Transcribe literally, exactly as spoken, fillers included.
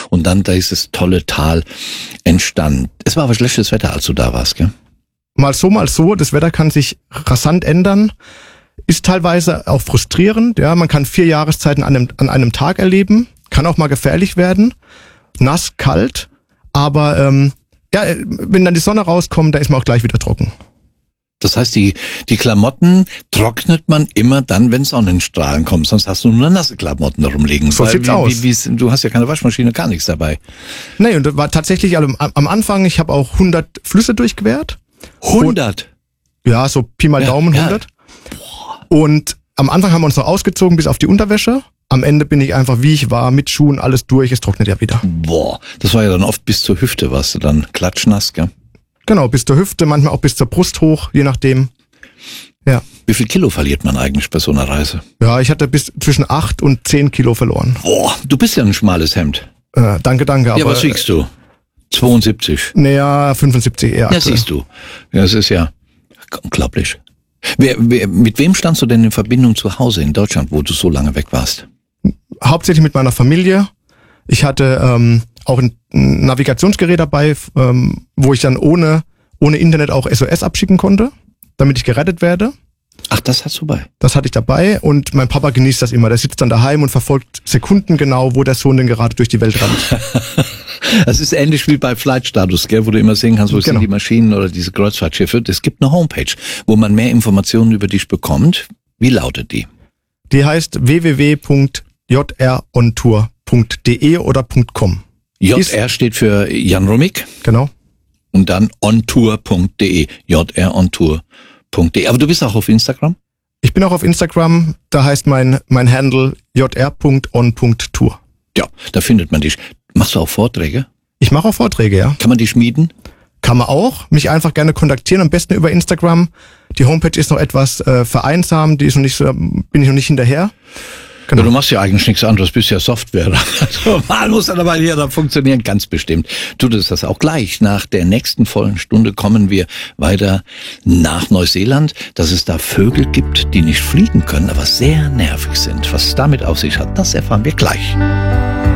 und dann dieses tolle Tal entstand. Es war aber schlechtes Wetter, als du da warst, gell? Mal so, mal so. Das Wetter kann sich rasant ändern. Ist teilweise auch frustrierend. Ja, man kann vier Jahreszeiten an einem, an einem Tag erleben. Kann auch mal gefährlich werden. Nass, kalt. Aber ähm, ja, wenn dann die Sonne rauskommt, da ist man auch gleich wieder trocken. Das heißt, die, die Klamotten trocknet man immer dann, wenn Sonnenstrahlen kommen. Sonst hast du nur nasse Klamotten da rumliegen. So sieht's wie, aus. Wie, wie, du hast ja keine Waschmaschine, gar nichts dabei. Nee, und das war tatsächlich also, am Anfang, ich habe auch hundert Flüsse durchquert. hundert? Ja, so Pi mal Ja, Daumen, ja. hundert. Und am Anfang haben wir uns noch ausgezogen bis auf die Unterwäsche. Am Ende bin ich einfach, wie ich war, mit Schuhen, alles durch. Es trocknet ja wieder. Boah, das war ja dann oft bis zur Hüfte, warst du dann klatschnass, gell? Genau, bis zur Hüfte, manchmal auch bis zur Brust hoch, je nachdem. Ja. Wie viel Kilo verliert man eigentlich bei so einer Reise? Ja, ich hatte bis zwischen acht und zehn Kilo verloren. Boah, du bist ja ein schmales Hemd. Äh, danke, danke. Ja, was wiegst du? zweiundsiebzig. Naja, fünfundsiebzig eher. Ja, aktuell. siehst du. Ja, das ist ja unglaublich. Wer, wer, mit wem standst du denn in Verbindung zu Hause in Deutschland, wo du so lange weg warst? Hauptsächlich mit meiner Familie. Ich hatte ähm, auch ein Navigationsgerät dabei, ähm, wo ich dann ohne, ohne Internet auch S O S abschicken konnte, damit ich gerettet werde. Ach, das hast du bei? Das hatte ich dabei und mein Papa genießt das immer. Der sitzt dann daheim und verfolgt sekundengenau, wo der Sohn denn gerade durch die Welt rennt. Das ist ähnlich wie bei Flight Status, gell, wo du immer sehen kannst, wo Genau. sind die Maschinen oder diese Kreuzfahrtschiffe. Es gibt eine Homepage, wo man mehr Informationen über dich bekommt. Wie lautet die? Die heißt w w w punkt j r on tour punkt d e oder .com. J R steht für Jan Rumik Genau. und dann ontour punkt d e. J R ontour punkt d e. Aber du bist auch auf Instagram? Ich bin auch auf Instagram, da heißt mein, mein Handle j r punkt on punkt tour. Ja, da findet man dich. Machst du auch Vorträge? Ich mache auch Vorträge, ja. Kann man die schmieden? Kann man auch. Mich einfach gerne kontaktieren, am besten über Instagram. Die Homepage ist noch etwas äh, vereinsamt, die ist noch nicht so, bin ich noch nicht hinterher. Genau. Ja, du machst ja eigentlich nichts anderes, bist ja Software. Also, mal muss dann aber hier dann funktionieren, ganz bestimmt. Tut es das auch gleich. Nach der nächsten vollen Stunde kommen wir weiter nach Neuseeland, dass es da Vögel gibt, die nicht fliegen können, aber sehr nervig sind. Was es damit auf sich hat, das erfahren wir gleich.